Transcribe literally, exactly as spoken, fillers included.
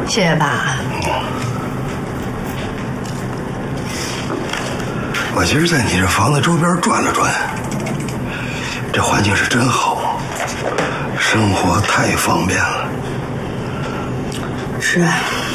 谢谢爸。 我今儿在你这房子周边转了转，这环境是真好，生活太方便了。 是啊，